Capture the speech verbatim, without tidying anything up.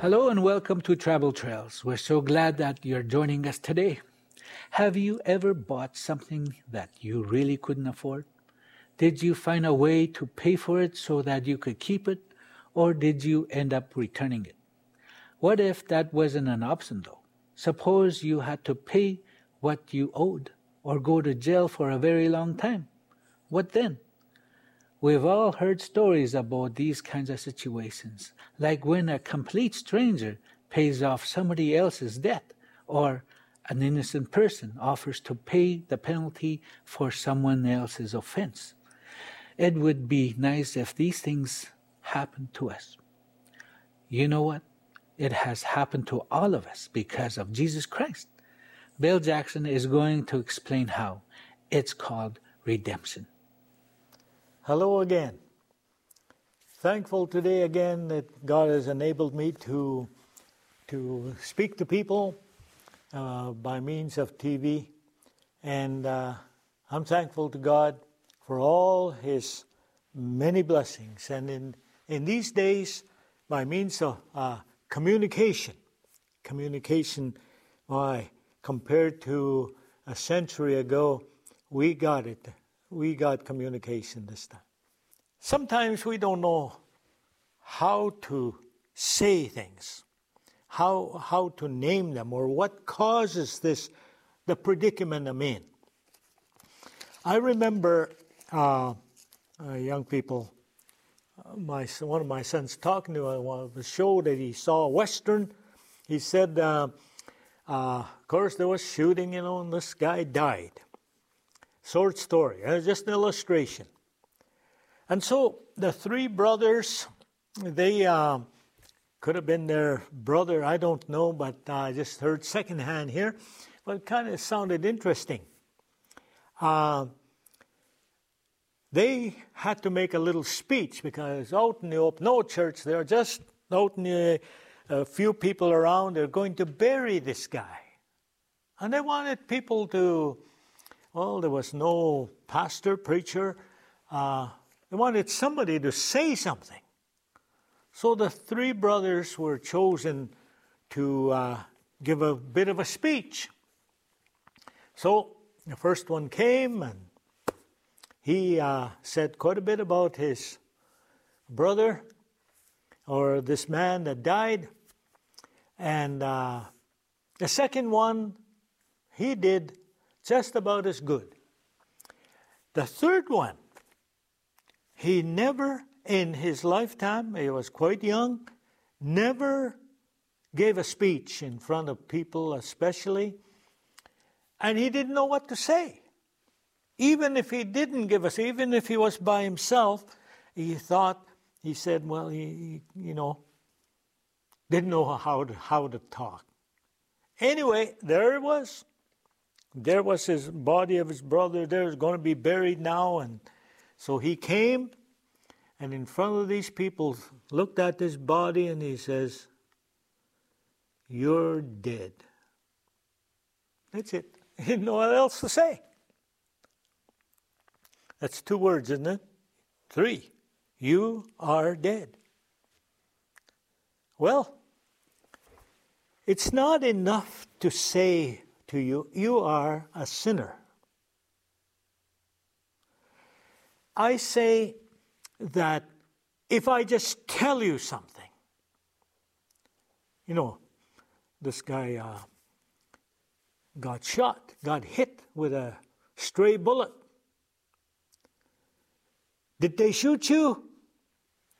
Hello and welcome to Travel Trails. We're so glad that you're joining us today. Have you ever bought something that you really couldn't afford? Did you find a way to pay for it so that you could keep it, or did you end up returning it? What if that wasn't an option though? Suppose you had to pay what you owed or go to jail for a very long time. What then? We've all heard stories about these kinds of situations, like when a complete stranger pays off somebody else's debt, or an innocent person offers to pay the penalty for someone else's offense. It would be nice if these things happened to us. You know what? It has happened to all of us because of Jesus Christ. Bill Jackson is going to explain how. It's called redemption. Hello again. Thankful today again that God has enabled me to, to speak to people uh, by means of T V. And uh, I'm thankful to God for all His many blessings. And in, in these days, by means of uh, communication, communication, why, compared to a century ago, we got it. We got communication this time. Sometimes we don't know how to say things, how how to name them, or what causes this, the predicament I'm in. I remember uh, uh, young people, uh, my one of my sons talking to a, a show that he saw, a Western. He said, uh, uh, of course, there was shooting, you know, and this guy died. Short story, uh, just an illustration. And so the three brothers, they uh, could have been their brother, I don't know, but I uh, just heard secondhand here. But it kind of sounded interesting. Uh, they had to make a little speech because out in the open, no church there, just out in the, a few people around, they're going to bury this guy. And they wanted people to... Well, there was no pastor, preacher. Uh, they wanted somebody to say something. So the three brothers were chosen to uh, give a bit of a speech. So the first one came, and he uh, said quite a bit about his brother, or this man that died. And uh, the second one, he did just about as good. The third one, he never in his lifetime, he was quite young, never gave a speech in front of people especially, and he didn't know what to say. Even if he didn't give us, even if he was by himself, he thought, he said, well, he, you know, didn't know how to, how to talk. Anyway, there it was. There was his body of his brother there, is going to be buried now. And so he came, and in front of these people, looked at his body, and he says, "You're dead." That's it. He didn't know what else to say. That's two words, isn't it? Three. You are dead. Well, it's not enough to say to you, you are a sinner. I say that if I just tell you something, you know, this guy uh, got shot, got hit with a stray bullet. Did they shoot you?